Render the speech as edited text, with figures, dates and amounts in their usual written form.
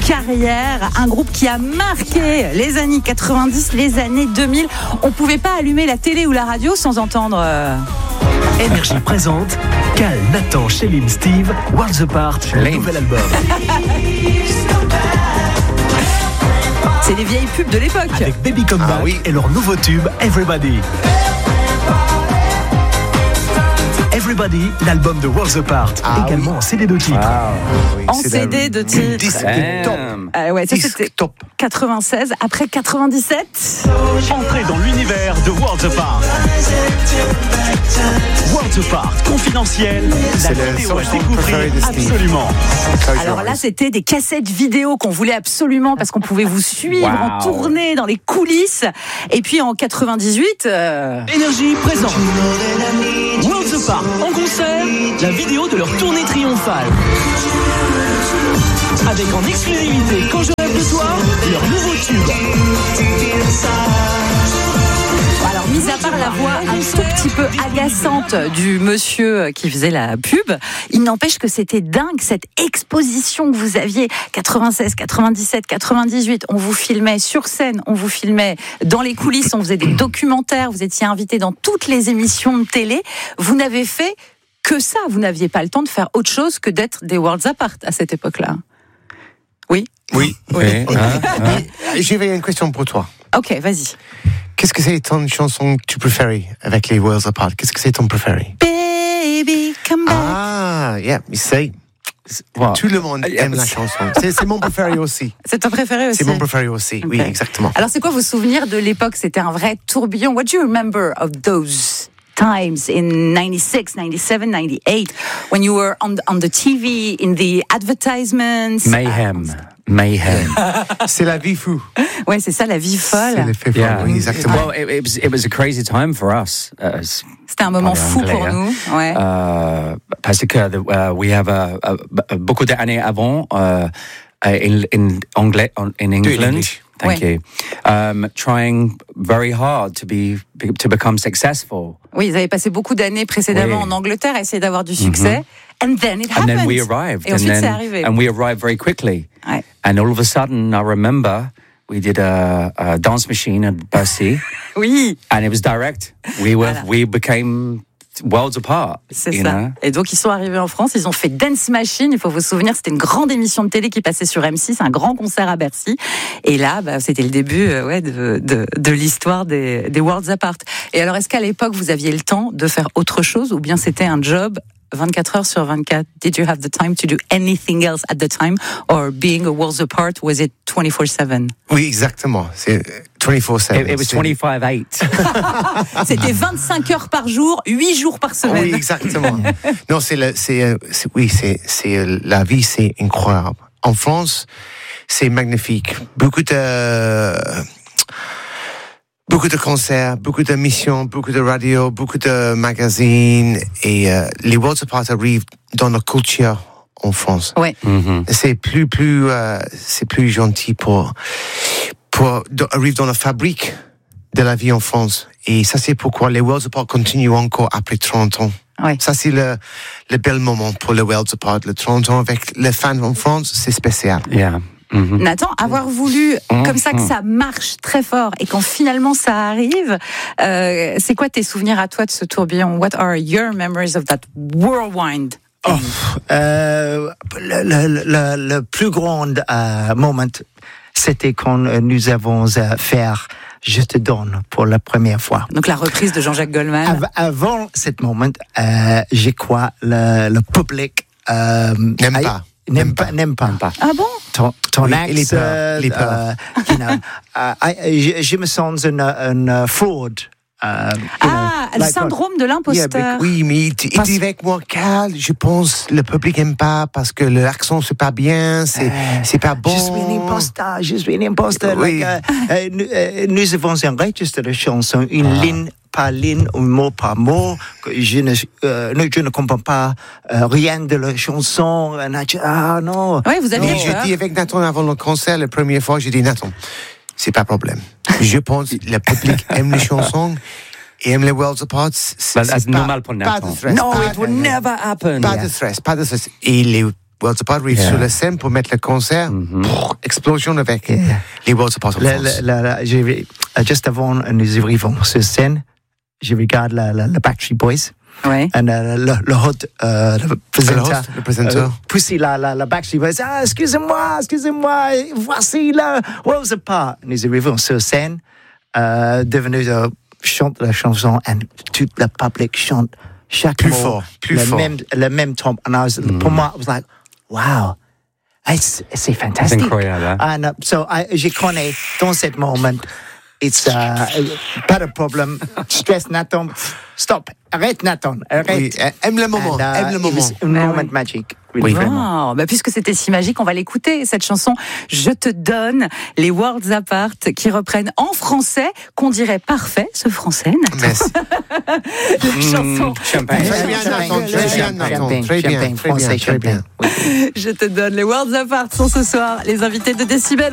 carrière, un groupe qui a marqué les années 90, les années 2000. On pouvait pas allumer la télé ou la radio sans entendre... Énergie présente Cal, Nathan, Chélim, Steve, Worlds Apart, le nouvel album. C'est les vieilles pubs de l'époque. Avec Baby Come Back et leur nouveau tube Everybody. Everybody, l'album de Worlds Apart, également en CD de titres. En CD de titres. Disque top. Ouais, ça c'était top. 96, après 97. Entrez dans l'univers de Worlds Apart. Worlds Apart, confidentiel. C'est la le vidéo à son découvrir préféré de Steve. absolument. Alors là, c'était des cassettes vidéo qu'on voulait absolument parce qu'on pouvait vous suivre en tournée dans les coulisses. Et puis en 98... Énergie présente Worlds Apart en concert, la vidéo de leur tournée triomphale. Avec en exclusivité Quand je rêve de toi, leur nouveau tube. Alors, mis à part la voix un tout petit peu agaçante du monsieur qui faisait la pub, il n'empêche que c'était dingue, cette exposition que vous aviez, 96, 97, 98, on vous filmait sur scène, on vous filmait dans les coulisses, on faisait des documentaires, vous étiez invité dans toutes les émissions de télé, vous n'avez fait que ça, vous n'aviez pas le temps de faire autre chose que d'être des Worlds Apart à cette époque-là. Oui. J'avais une question pour toi. Ok, vas-y. Qu'est-ce que c'est ton chanson que tu préfères avec les Worlds Apart? Qu'est-ce que c'est ton préféré? Baby, come back. Ah, yeah, c'est... Tout le monde aime la chanson. C'est mon préféré aussi. C'est ton préféré aussi? C'est mon préféré aussi, okay. Oui, exactement. Alors, c'est quoi vos souvenirs de l'époque? C'était un vrai tourbillon. What do you remember of those times in 96, 97, 98, when you were on the TV, in the advertisements? Mayhem. C'est la vie fou. Ouais, c'est ça, la vie folle. C'est l'effet folle, oui, exactement. Well, it was a crazy time for us. C'était un moment fou pour nous. Ouais. Parce que we have beaucoup d'années avant in England. Thank you. Trying very hard to become successful. Oui, ils avaient passé beaucoup d'années précédemment en Angleterre à essayer d'avoir du succès. And then it happened. And then we arrived. Et ensuite, c'est arrivé. And we arrived very quickly. Ouais. And all of a sudden, I remember we did a dance machine at Bercy. Oui. And it was direct. We became Worlds Apart. C'est ça. Know? Et donc, ils sont arrivés en France, ils ont fait Dance Machine. Il faut vous souvenir, c'était une grande émission de télé qui passait sur M6, un grand concert à Bercy. Et là, c'était le début de l'histoire des Worlds Apart. Et alors, est-ce qu'à l'époque, vous aviez le temps de faire autre chose ou bien c'était un job 24 heures sur 24? Did you have the time to do anything else at the time? Or being a Worlds Apart, was it 24/7? Oui, exactement. C'est 24/7. It was 25/8. C'était 25 heures par jour, 8 jours par semaine. Oui, exactement. Non, la vie, c'est incroyable. En France, c'est magnifique. Beaucoup de concerts, beaucoup d'émissions, beaucoup de radio, beaucoup de magazines. Et les Worlds Apart arrivent dans la culture en France. Ouais. Mm-hmm. C'est plus gentil pour arriver dans la fabrique de la vie en France. Et ça, c'est pourquoi les Worlds Apart continuent encore après 30 ans. Ouais. Ça, c'est le bel moment pour les Worlds Apart. Le 30 ans avec les fans en France, c'est spécial. Yeah. Mm-hmm. Nathan, avoir voulu comme ça que ça marche très fort et quand finalement ça arrive, c'est quoi tes souvenirs à toi de ce tourbillon? What are your memories of that whirlwind? Le plus grand moment, c'était quand nous avons fait Je te donne pour la première fois. Donc la reprise de Jean-Jacques Goldman. Avant ce moment, je crois le public n'aime pas. Ah bon? Ton accent, les peurs. Je me sens une fraude. Le syndrome de l'imposteur. Oui, mais il dit avec moi, Cal, je pense le public n'aime pas parce que l'accent c'est pas bien, c'est pas bon. Je suis un imposteur. Oui. Nous avons enregistré la chanson, une ligne par ligne, un mot par mot. Je ne comprends pas rien de la chanson. Non. Oui, vous aviez J'ai dit avec Nathan avant le concert, la première fois, j'ai dit Nathan, c'est pas problème. Je pense que le public aime les chansons et aime les Worlds Apart. C'est normal pour Nathan. Pas de stress. No, it would never happen. Pas de stress. Et les Worlds Apart arrive sur la scène pour mettre le concert. Explosion avec les Worlds Apart en France. Juste avant nous arrivons sur scène, je regarde la Backstreet Boys. Ouais. Et le présenteur. Pousser la Backstreet Boys. Ah, excusez-moi, voici la Worlds Apart. Nous arrivons sur scène, devenu chante la chanson et tout le public chante chaque plus mot, fort. le même ton. And pour moi, I was like, wow, c'est fantastique. C'est incroyable. Hein? And so je connais dans ce moment, it's pas de problème. Stress Nathan, stop, arrête Nathan, arrête. Oui, aime le moment, aime le moment. It was a moment magic. Oui, Oh, bah puisque c'était si magique, on va l'écouter, cette chanson Je te donne, les Worlds Apart, qui reprennent en français, qu'on dirait parfait, ce français, Nathan. Merci. La chanson Champagne. Très bien, Nathan, très bien. Français, champagne. Je te donne, les Worlds Apart sont ce soir les invités de Décibel.